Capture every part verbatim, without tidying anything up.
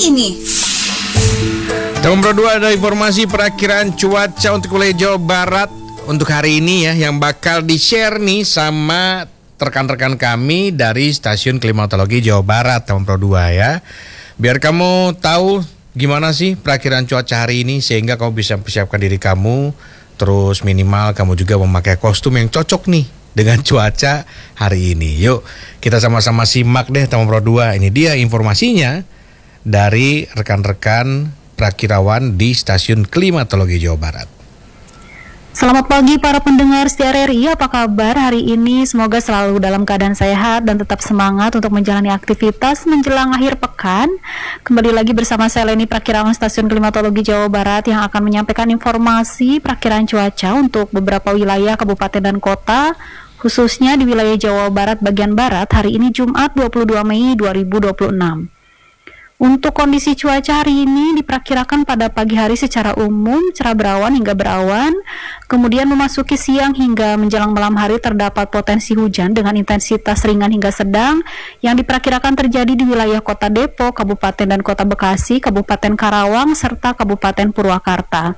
ini. Tahun dua ada informasi perakiraan cuaca untuk wilayah Jawa Barat untuk hari ini ya, yang bakal di-share nih sama rekan-rekan kami dari Stasiun Klimatologi Jawa Barat tahun dua ya. Biar kamu tahu gimana sih perakiraan cuaca hari ini, sehingga kamu bisa persiapkan diri kamu. Terus minimal kamu juga memakai kostum yang cocok nih dengan cuaca hari ini. Yuk kita sama-sama simak deh tahun dua. Ini dia informasinya dari rekan-rekan prakirawan di Stasiun Klimatologi Jawa Barat. Selamat pagi para pendengar setia R R I, apa kabar hari ini? Semoga selalu dalam keadaan sehat dan tetap semangat untuk menjalani aktivitas menjelang akhir pekan. Kembali lagi bersama saya Leni, prakirawan Stasiun Klimatologi Jawa Barat, yang akan menyampaikan informasi perakiraan cuaca untuk beberapa wilayah kabupaten dan kota, khususnya di wilayah Jawa Barat bagian barat hari ini Jumat dua puluh dua Mei dua ribu dua puluh enam. Untuk kondisi cuaca hari ini diperkirakan pada pagi hari secara umum cerah berawan hingga berawan, kemudian memasuki siang hingga menjelang malam hari terdapat potensi hujan dengan intensitas ringan hingga sedang yang diperkirakan terjadi di wilayah Kota Depok, Kabupaten dan Kota Bekasi, Kabupaten Karawang, serta Kabupaten Purwakarta.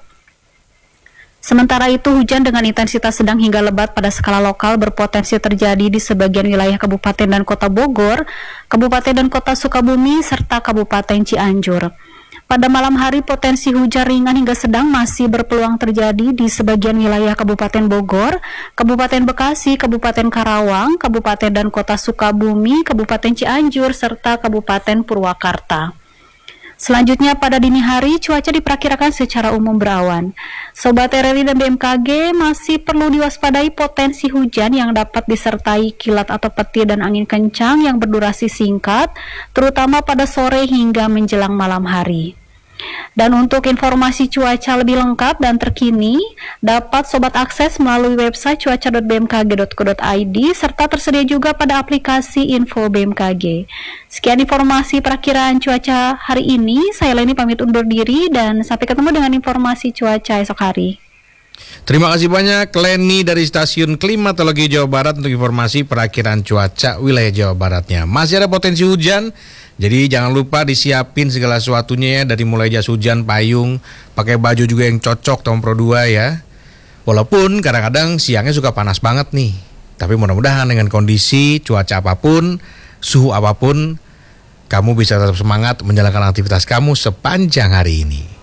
Sementara itu, hujan dengan intensitas sedang hingga lebat pada skala lokal berpotensi terjadi di sebagian wilayah Kabupaten dan Kota Bogor, Kabupaten dan Kota Sukabumi, serta Kabupaten Cianjur. Pada malam hari, potensi hujan ringan hingga sedang masih berpeluang terjadi di sebagian wilayah Kabupaten Bogor, Kabupaten Bekasi, Kabupaten Karawang, Kabupaten dan Kota Sukabumi, Kabupaten Cianjur, serta Kabupaten Purwakarta. Selanjutnya pada dini hari cuaca diperkirakan secara umum berawan. Sobat R R I dan B M K G masih perlu diwaspadai potensi hujan yang dapat disertai kilat atau petir dan angin kencang yang berdurasi singkat, terutama pada sore hingga menjelang malam hari. Dan untuk informasi cuaca lebih lengkap dan terkini, dapat sobat akses melalui website cuaca dot b m k g dot co dot i d serta tersedia juga pada aplikasi Info B M K G. Sekian informasi perakiraan cuaca hari ini. Saya Leni pamit undur diri dan sampai ketemu dengan informasi cuaca esok hari. Terima kasih banyak Leni dari Stasiun Klimatologi Jawa Barat untuk informasi perakiraan cuaca wilayah Jawa Baratnya. Masih ada potensi hujan, jadi jangan lupa disiapin segala sesuatunya ya, dari mulai jas hujan, payung, pakai baju juga yang cocok tahun dua ya. Walaupun kadang-kadang siangnya suka panas banget nih, tapi mudah-mudahan dengan kondisi cuaca apapun, suhu apapun, kamu bisa tetap semangat menjalankan aktivitas kamu sepanjang hari ini.